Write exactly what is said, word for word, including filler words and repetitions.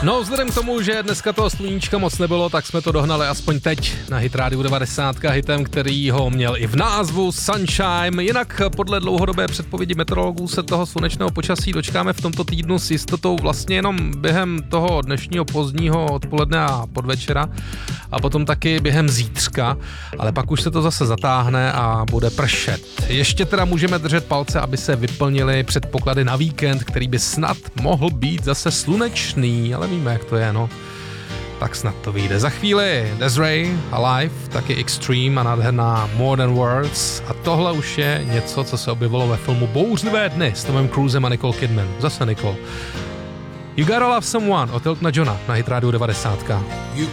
No, vzhledem k tomu, že dneska toho sluníčka moc nebylo, tak jsme to dohnali aspoň teď na Hit Radio devadesát, hitem, který ho měl i v názvu Sunshine. Jinak podle dlouhodobé předpovědi meteorologů se toho slunečného počasí dočkáme v tomto týdnu s jistotou vlastně jenom během toho dnešního pozdního odpoledne a podvečera a potom taky během zítřka, ale pak už se to zase zatáhne a bude pršet. Ještě teda můžeme držet palce, aby se vyplnily předpoklady na víkend, který by snad mohl být zase slunečný, ale víme, jak to je, no. Tak snad to vyjde. Za chvíli Des'ree, Alive, taky Extreme a nádherná More Than Words. A tohle už je něco, co se objevilo ve filmu Bouřlivé dny s Tomem Cruisem a Nicole Kidman. Zase Nicole. You Gotta Love Someone od Eltona Johna na Hit Radio devadesát. You